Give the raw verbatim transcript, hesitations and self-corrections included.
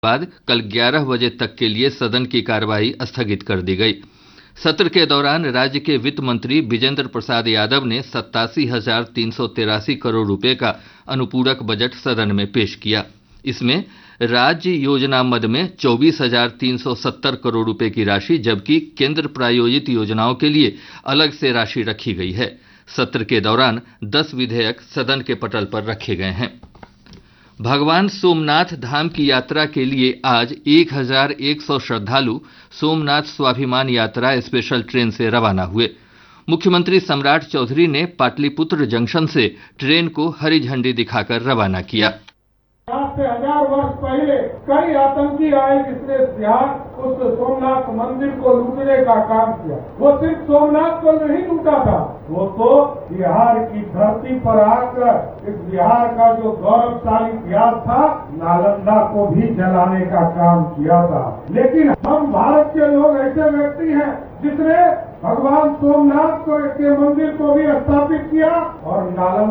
बाद कल ग्यारह बजे तक के लिए सदन की कार्यवाही स्थगित कर दी गई। सत्र के दौरान राज्य के वित्त मंत्री विजेंद्र प्रसाद यादव ने सत्तासी हजार तीन सौ तिरासी करोड़ रुपए का अनुपूरक बजट सदन में पेश किया। इसमें राज्य योजना मद में चौबीस हजार तीन सौ सत्तर करोड़ रुपए की राशि, जबकि केंद्र प्रायोजित योजनाओं के लिए अलग से राशि रखी गई है। सत्र के दौरान दस विधेयक सदन के पटल पर रखे गए हैं। भगवान सोमनाथ धाम की यात्रा के लिए आज एक हजार एक सौ श्रद्धालु सोमनाथ स्वाभिमान यात्रा स्पेशल ट्रेन से रवाना हुए। मुख्यमंत्री सम्राट चौधरी ने पाटलिपुत्र जंक्शन से ट्रेन को हरी झंडी दिखाकर रवाना किया। आज से हजार वर्ष पहले कई आतंकी आए जिसने बिहार उस सोमनाथ मंदिर को लूटने का काम किया। वो सिर्फ सोमनाथ को नहीं लूटा था, वो तो बिहार की धरती पर आकर इस बिहार का जो गौरवशाली इतिहास था, नालंदा को भी जलाने का काम किया था। लेकिन हम भारत के लोग ऐसे व्यक्ति हैं जिसने भगवान सोमनाथ को के मंदिर को भी स्थापित किया और नालंदा